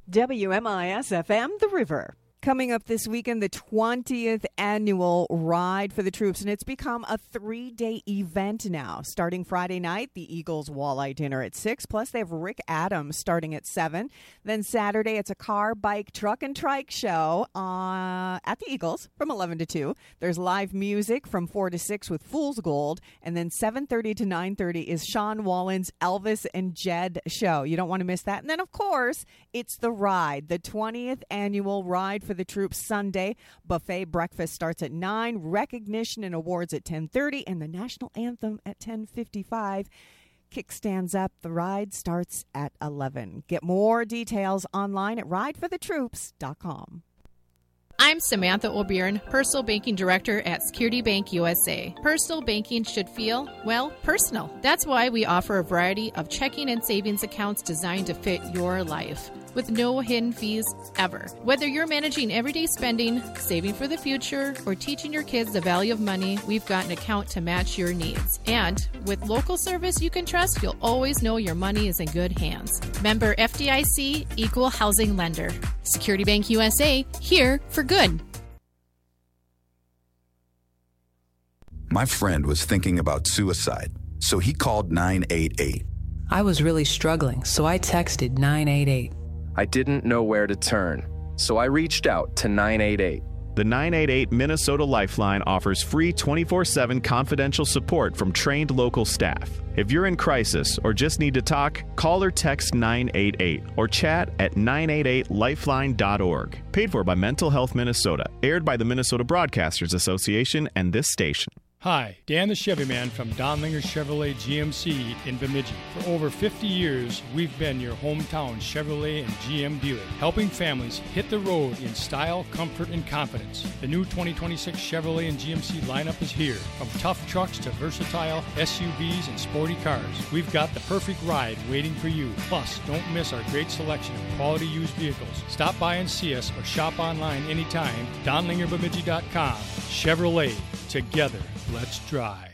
WMIS-FM, The River. Coming up this weekend, the 20th annual Ride for the Troops, and it's become a 3-day event now. Starting Friday night, the Eagles Walleye Dinner at 6, plus they have Rick Adams starting at 7. Then Saturday, it's a car, bike, truck, and trike show at the Eagles from 11 to 2. There's live music from 4 to 6 with Fool's Gold, and then 7:30 to 9:30 is Sean Wallen's Elvis and Jed show. You don't want to miss that. And then, of course, it's the Ride, the 20th annual Ride for the Troops Sunday. Buffet breakfast starts at 9, recognition and awards at 10:30, and the national anthem at 10:55. Kickstands up. The ride starts at 11. Get more details online at rideforthetroops.com. I'm Samantha O'Byrne, Personal Banking Director at Security Bank USA. Personal banking should feel, well, personal. That's why we offer a variety of checking and savings accounts designed to fit your life, with no hidden fees ever. Whether you're managing everyday spending, saving for the future, or teaching your kids the value of money, we've got an account to match your needs. And with local service you can trust, you'll always know your money is in good hands. Member FDIC, Equal Housing Lender. Security Bank USA, here for good. My friend was thinking about suicide, so he called 988. I was really struggling, so I texted 988. I didn't know where to turn, so I reached out to 988. The 988 Minnesota Lifeline offers free 24/7 confidential support from trained local staff. If you're in crisis or just need to talk, call or text 988 or chat at 988lifeline.org. Paid for by Mental Health Minnesota. Aired by the Minnesota Broadcasters Association and this station. Hi, Dan the Chevy Man from Donlinger Chevrolet GMC in Bemidji. For over 50 years, we've been your hometown Chevrolet and GM dealer, helping families hit the road in style, comfort, and confidence. The new 2026 Chevrolet and GMC lineup is here. From tough trucks to versatile SUVs and sporty cars, we've got the perfect ride waiting for you. Plus, don't miss our great selection of quality used vehicles. Stop by and see us or shop online anytime. DonlingerBemidji.com. Chevrolet. Together, let's drive.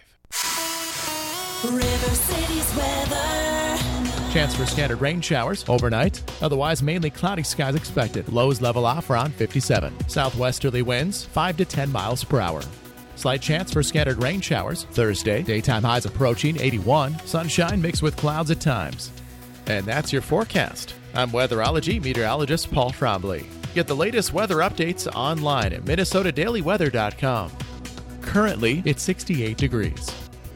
River City's weather. Chance for scattered rain showers overnight. Otherwise, mainly cloudy skies expected. Lows level off around 57. Southwesterly winds 5 to 10 miles per hour. Slight chance for scattered rain showers Thursday. Daytime highs approaching 81. Sunshine mixed with clouds at times. And that's your forecast. I'm weatherology meteorologist Paul Trombley. Get the latest weather updates online at minnesotadailyweather.com. Currently, it's 68 degrees.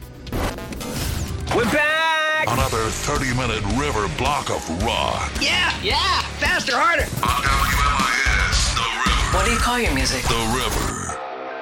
We're back! Another 30-minute river block of rock. Yeah! Faster, harder! On WMIS, The River. What do you call your music? The River.